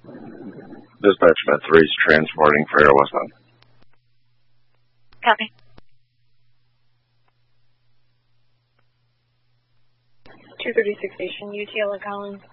Dispatch Med 3 is transporting freighter westbound. Copy. 236 station, UTL at Collins.